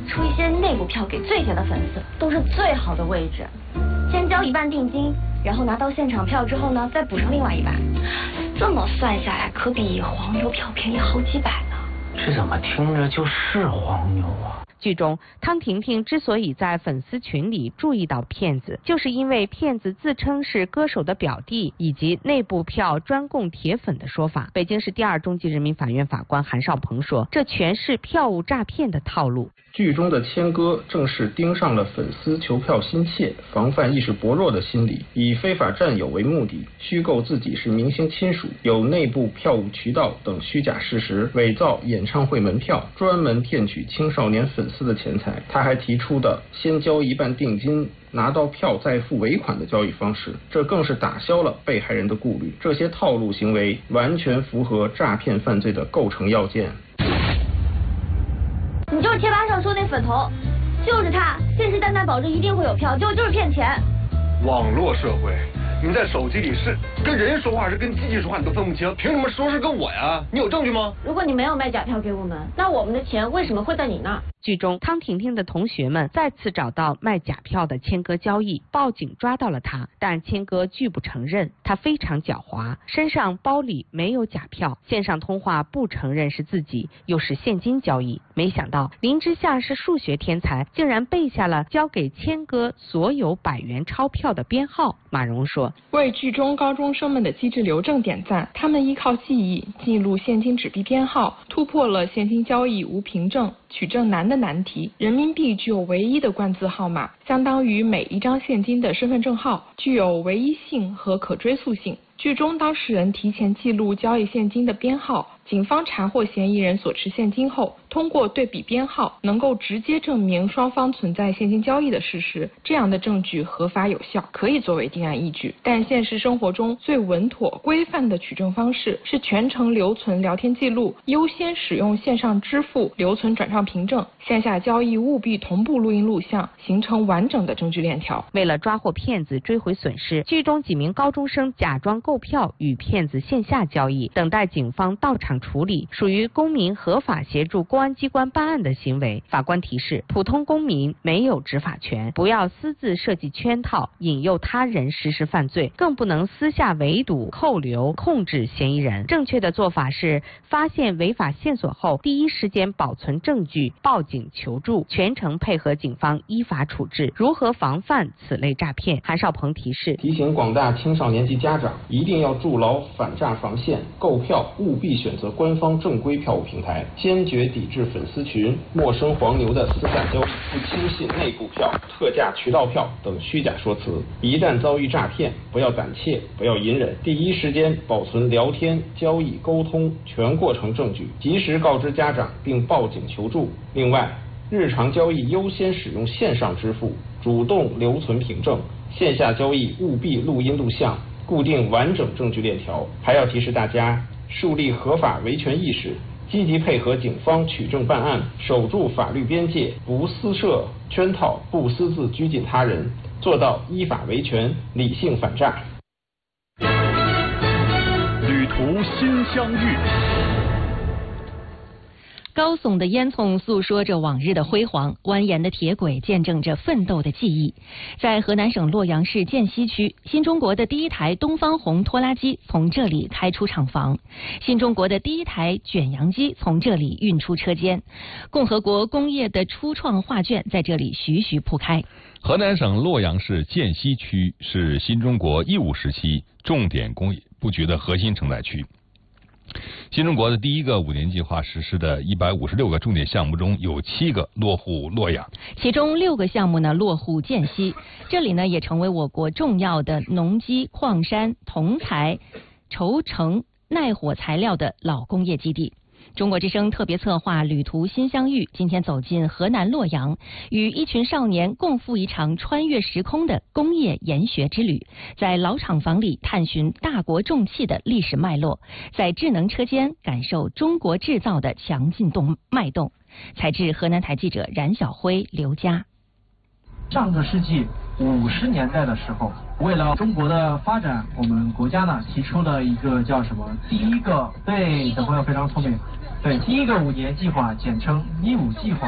出一些内部票给最铁的粉丝，都是最好的位置。先交1半定金，然后拿到现场票之后呢，再补上另外1半。这么算下来，可比黄牛票便宜好几百呢。 这怎么听着就是黄牛啊？ 剧中，汤婷婷之所以在粉丝群里注意到骗子，就是因为骗子自称是歌手的表弟，以及内部票专供铁粉的说法。北京市第2中级人民法院法官韩少鹏说，这全是票务诈骗的套路。 剧中的谦哥正是盯上了粉丝求票心切、防范意识薄弱的心理，以非法占有为目的，虚构自己是明星亲属、有内部票务渠道等虚假事实，伪造演唱会门票，专门骗取青少年粉丝的钱财。他还提出的先交1半定金，拿到票再付尾款的交易方式，这更是打消了被害人的顾虑。这些套路行为完全符合诈骗犯罪的构成要件。 你就是贴吧上说那粉头，就是他，信誓旦旦保证一定会有票，就是骗钱。 网络社会，你在手机里是跟人说话是跟机器说话你都分不清，凭什么说是跟我呀？你有证据吗？ 如果你没有卖假票给我们，那我们的钱为什么会在你那儿？ 剧中，汤婷婷的同学们再次找到卖假票的谦哥交易，报警抓到了他，但谦哥拒不承认。他非常狡猾，身上包里没有假票，线上通话不承认是自己，又是现金交易。没想到林之夏是数学天才，竟然背下了交给谦哥所有100元钞票的编号。马蓉说， 为剧中高中生们的机智留证点赞，他们依靠记忆记录现金纸币编号，突破了现金交易无凭证、取证难的难题。人民币具有唯一的冠字号码，相当于每一张现金的身份证号，具有唯一性和可追溯性。剧中当事人提前记录交易现金的编号，警方查获嫌疑人所持现金后，通过对比编号，能够直接证明双方存在现金交易的事实。这样的证据合法有效，可以作为定案依据。但现实生活中最稳妥规范的取证方式是全程留存聊天记录，优先使用线上支付留存转账凭证，线下交易务必同步录音录像，形成完整的证据链条。 为了抓获骗子，追回损失，剧中几名高中生假装购票与骗子线下交易，等待警方到场处理，属于公民合法协助公安机关办案的行为。法官提示，普通公民没有执法权，不要私自设计圈套，引诱他人实施犯罪，更不能私下围堵、扣留、控制嫌疑人。正确的做法是，发现违法线索后，第一时间保存证据，报警求助，全程配合警方依法处置。如何防范此类诈骗？韩少鹏提示， 提醒广大青少年及家长，一定要筑牢反诈防线，购票务必选择官方正规票务平台，坚决抵制粉丝群、陌生黄牛的私下交易，不轻信内部票、特价渠道票等虚假说辞。一旦遭遇诈骗，不要胆怯，不要隐忍，第一时间保存聊天、交易、沟通全过程证据，及时告知家长并报警求助。另外，日常交易优先使用线上支付，主动留存凭证，线下交易务必录音录像，固定完整证据链条。还要提示大家，树立合法维权意识，积极配合警方取证办案，守住法律边界，不私设圈套，不私自拘禁他人，做到依法维权，理性反诈。 旅途心相遇。 高耸的烟囱诉说着往日的辉煌，蜿蜒的铁轨见证着奋斗的记忆。在河南省洛阳市涧西区，新中国的第一台东方红拖拉机从这里开出厂房，新中国的第一台卷扬机从这里运出车间，共和国工业的初创画卷在这里徐徐铺开。 河南省洛阳市涧西区是新中国义务时期重点工业布局的核心承载区。新中国的第一个5年计划实施的156个重点项目中，有7个落户洛阳， 其中6个项目呢落户涧西，这里呢也成为我国重要的农机、矿山、铜材、绸成、耐火材料的老工业基地。中国之声特别策划旅途心相遇，今天走进河南洛阳，与一群少年共赴一场穿越时空的工业研学之旅，在老厂房里探寻大国重器的历史脉络，在智能车间感受中国制造的强劲脉动。采自河南台记者冉晓辉、刘佳。 上个世纪50年代的时候，为了中国的发展，我们国家呢提出了一个叫什么？第一个，对，小朋友非常聪明，对，第一个5年计划，简称15计划。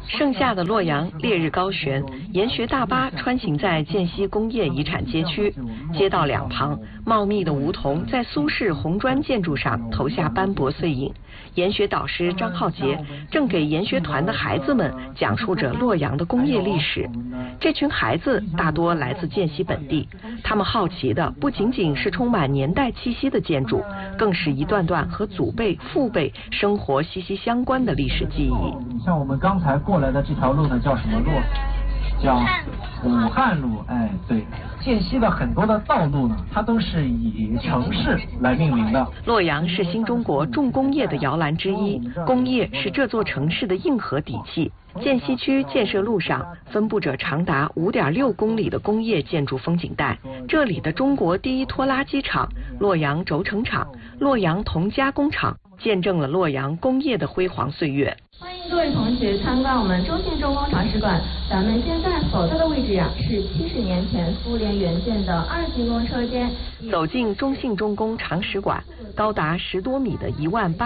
盛夏的洛阳烈日高悬，研学大巴穿行在涧西工业遗产街区，街道两旁茂密的梧桐在苏式红砖建筑上投下斑驳碎影。研学导师张浩杰正给研学团的孩子们讲述着洛阳的工业历史。这群孩子大多来自涧西本地，他们好奇的不仅仅是充满年代气息的建筑，更是一段段和祖辈、父辈生活息息相关的历史记忆。 像我们刚才过来的这条路呢，叫什么路？叫武汉路。哎，对，涧西的很多的道路呢，它都是以城市来命名的。 洛阳是新中国重工业的摇篮之一，工业是这座城市的硬核底气。涧西区建设路上分布着长达5.6公里的工业建筑风景带，这里的中国第一拖拉机厂、洛阳轴承厂、洛阳铜加工厂，见证了洛阳工业的辉煌岁月。 欢迎各位同学参观我们中信重工厂史馆。咱们现在所在的位置啊，是70年前苏联援建的2级工车间。 走进中信重工厂史馆，高达10多米的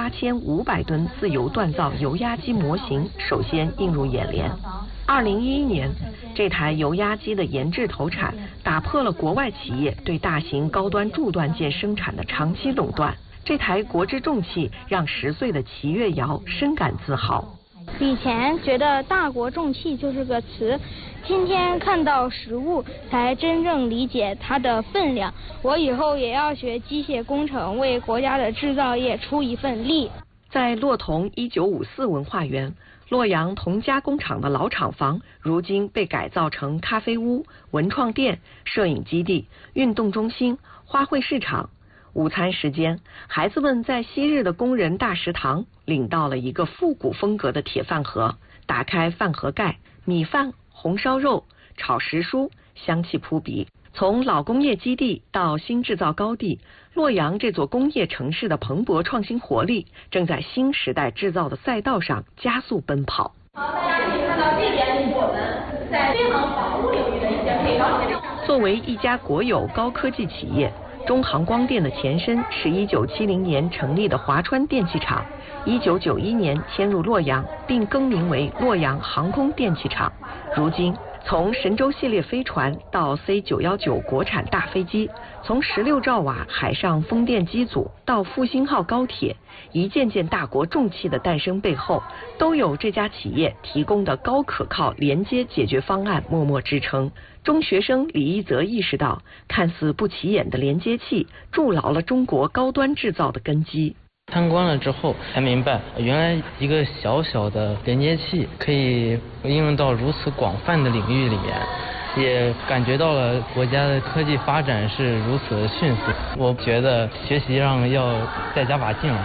18500吨自由锻造油压机模型首先映入眼帘。2011年，这台油压机的研制投产，打破了国外企业对大型高端铸锻件生产的长期垄断。这台国之重器让10岁的齐月瑶深感自豪。 以前觉得大国重器就是个词，今天看到实物才真正理解它的分量。我以后也要学机械工程，为国家的制造业出一份力。 在洛铜1954文化园，洛阳铜加工厂的老厂房如今被改造成咖啡屋、文创店、摄影基地、运动中心、花卉市场。午餐时间，孩子们在昔日的工人大食堂领到了一个复古风格的铁饭盒，打开饭盒盖，米饭、红烧肉、炒时蔬，香气扑鼻。从老工业基地到新制造高地，洛阳这座工业城市的蓬勃创新活力正在新时代制造的赛道上加速奔跑。 好，大家可以看到这边是我们在飞航防务领域的一些配套。 作为一家国有高科技企业，中航光电的前身是1970年成立的华川电气厂，1991年迁入洛阳，并更名为洛阳航空电气厂。如今，从神舟系列飞船到 C919 国产大飞机，从16兆瓦海上风电机组到复兴号高铁，一件件大国重器的诞生背后，都有这家企业提供的高可靠连接解决方案默默支撑。中学生李一泽意识到，看似不起眼的连接器筑牢了中国高端制造的根基。 参观了之后才明白，原来一个小小的连接器可以应用到如此广泛的领域里面，也感觉到了国家的科技发展是如此的迅速。我觉得学习上要再加把劲了。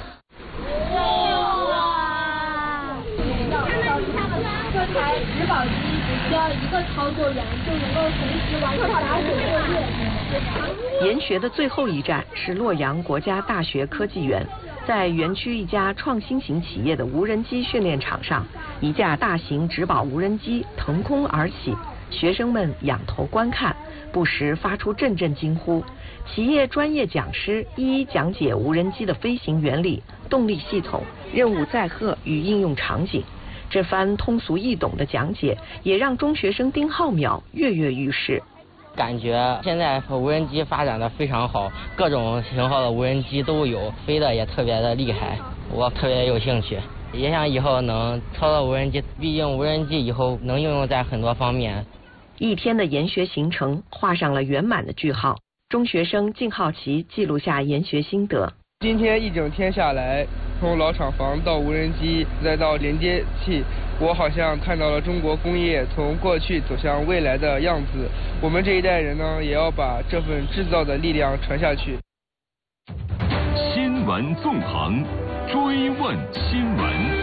这台植保机只需要一个操作员就能够随时完成打水作业。 研学的最后一站是洛阳国家大学科技园，在园区一家创新型企业的无人机训练场上，一架大型植保无人机腾空而起，学生们仰头观看，不时发出阵阵惊呼。企业专业讲师一一讲解无人机的飞行原理、动力系统、任务载荷与应用场景。这番通俗易懂的讲解，也让中学生丁浩淼跃跃欲试。 感觉现在无人机发展的非常好，各种型号的无人机都有，飞的也特别的厉害，我特别有兴趣，也想以后能操作无人机，毕竟无人机以后能应用在很多方面。 一天的研学行程画上了圆满的句号，中学生靳浩奇记录下研学心得。 今天一整天下来，从老厂房到无人机再到连接器，我好像看到了中国工业从过去走向未来的样子。我们这一代人呢，也要把这份制造的力量传下去。 新闻纵横，追问新闻。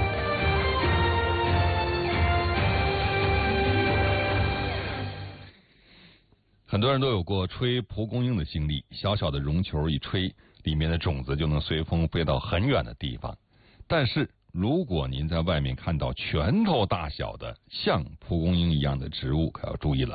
很多人都有过吹蒲公英的经历，小小的绒球一吹，里面的种子就能随风飞到很远的地方。但是如果您在外面看到拳头大小的像蒲公英一样的植物，可要注意了，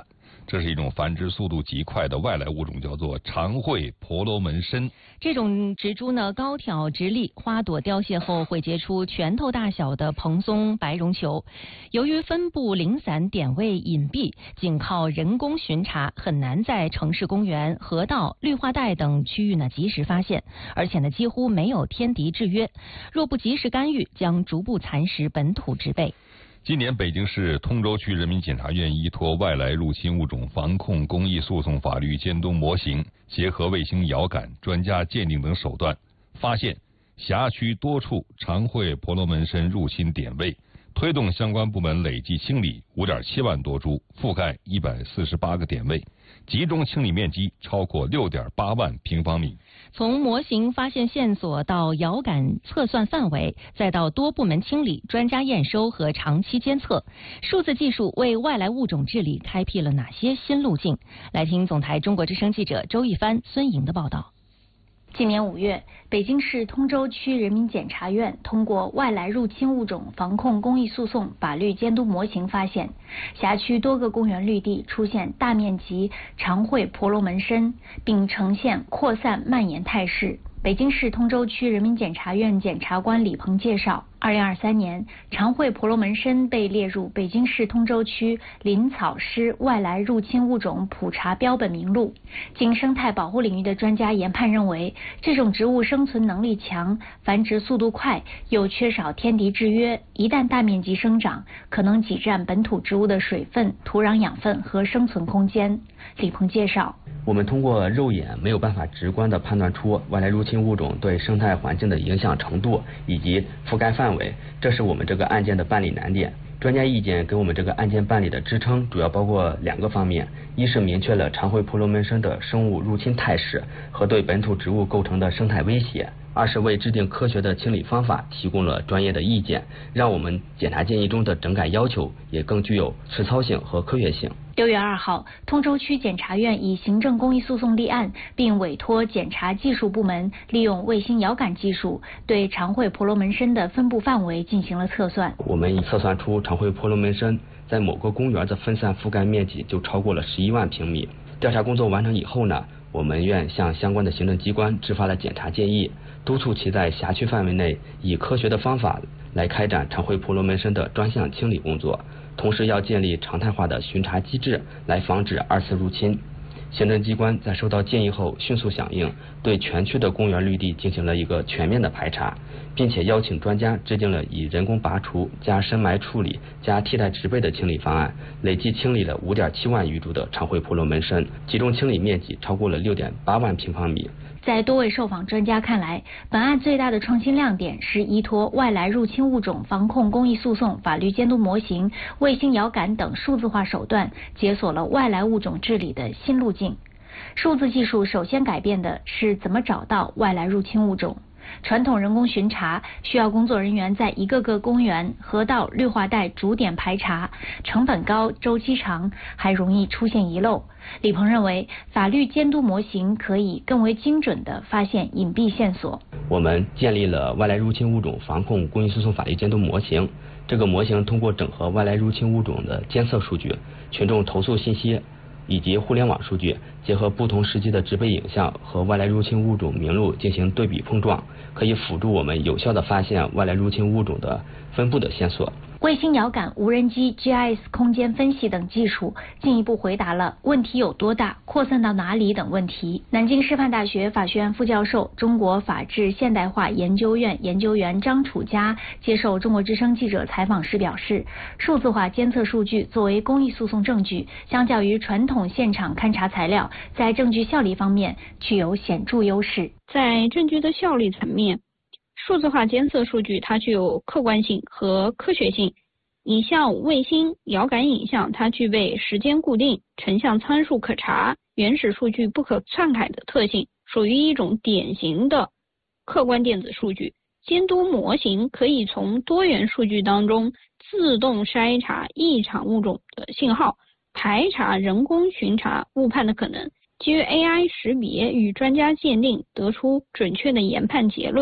这是一种繁殖速度极快的外来物种，叫做长喙婆罗门参。 这种植株呢，高挑直立，花朵凋谢后会结出拳头大小的蓬松白绒球。由于分布零散、点位隐蔽，仅靠人工巡查很难在城市公园、河道、绿化带等区域呢及时发现，而且呢几乎没有天敌制约。若不及时干预，将逐步蚕食本土植被。 今年，北京市通州区人民检察院依托外来入侵物种防控公益诉讼法律监督模型，结合卫星遥感、专家鉴定等手段，发现辖区多处长喙婆罗门参入侵点位，推动相关部门累计清理 5.7 万多株，覆盖148个点位，集中清理面积超过 6.8 万平方米。 从模型发现线索到遥感测算范围，再到多部门清理、专家验收和长期监测，数字技术为外来物种治理开辟了哪些新路径？来听总台中国之声记者周一帆、孙莹的报道。 今年5月，北京市通州区人民检察院通过外来入侵物种防控公益诉讼法律监督模型发现，辖区多个公园绿地出现大面积长喙婆罗门参，并呈现扩散蔓延态势。北京市通州区人民检察院检察官李鹏介绍，2023年，长喙婆罗门参被列入北京市通州区林草湿外来入侵物种普查标本名录。经生态保护领域的专家研判认为，这种植物生存能力强，繁殖速度快，又缺少天敌制约，一旦大面积生长，可能挤占本土植物的水分、土壤养分和生存空间。李鹏介绍， 我们通过肉眼没有办法直观地判断出外来入侵物种对生态环境的影响程度以及覆盖范围，这是我们这个案件的办理难点。专家意见给我们这个案件办理的支撑主要包括2个方面，一是明确了长喙婆罗门参的生物入侵态势和对本土植物构成的生态威胁，二是为制定科学的清理方法提供了专业的意见，让我们检察建议中的整改要求也更具有实操性和科学性。 6月2号，通州区检察院以行政公益诉讼立案，并委托检察技术部门利用卫星遥感技术对长喙婆罗门参的分布范围进行了测算。 我们已测算出长喙婆罗门参在某个公园的分散覆盖面积就超过了11万平米。调查工作完成以后呢，我们院向相关的行政机关制发了检察建议，督促其在辖区范围内以科学的方法来开展长喙婆罗门参的专项清理工作，同时要建立常态化的巡查机制来防止2次入侵。行政机关在收到建议后迅速响应，对全区的公园绿地进行了一个全面的排查，并且邀请专家制定了以人工拔除加深埋处理加替代植被的清理方案，累计清理了 5.7 万余株的长喙婆罗门参，集中清理面积超过了 6.8 万平方米。 在多位受访专家看来，本案最大的创新亮点是依托外来入侵物种防控公益诉讼法律监督模型、卫星遥感等数字化手段，解锁了外来物种治理的新路径。数字技术首先改变的是怎么找到外来入侵物种。传统人工巡查需要工作人员在一个个公园、河道、绿化带逐点排查，成本高、周期长，还容易出现遗漏。李鹏认为，法律监督模型可以更为精准地发现隐蔽线索。 我们建立了外来入侵物种防控公益诉讼法律监督模型，这个模型通过整合外来入侵物种的监测数据、群众投诉信息以及互联网数据，结合不同时期的植被影像和外来入侵物种名录进行对比碰撞，可以辅助我们有效地发现外来入侵物种的分布的线索。 卫星遥感、无人机、GIS 空间分析等技术进一步回答了问题有多大、扩散到哪里等问题。南京师范大学法学院副教授、中国法治现代化研究院研究员张楚佳接受中国之声记者采访时表示，数字化监测数据作为公益诉讼证据，相较于传统现场勘查材料，在证据效力方面具有显著优势。 在证据的效力层面，数字化监测数据它具有客观性和科学性。影像卫星遥感影像，它具备时间固定、成像参数可查、原始数据不可篡改的特性，属于一种典型的客观电子数据。监督模型可以从多元数据当中自动筛查异常物种的信号，排查人工巡查误判的可能，基于 AI 识别与专家鉴定得出准确的研判结论，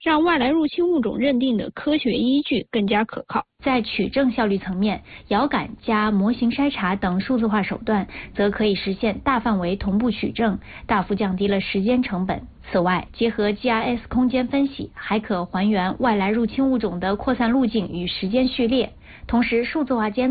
让外来入侵物种认定的科学依据更加可靠。 在取证效率层面，遥感加模型筛查等数字化手段，则可以实现大范围同步取证，大幅降低了时间成本。此外，结合 GIS 空间分析，还可还原外来入侵物种的扩散路径与时间序列，同时数字化监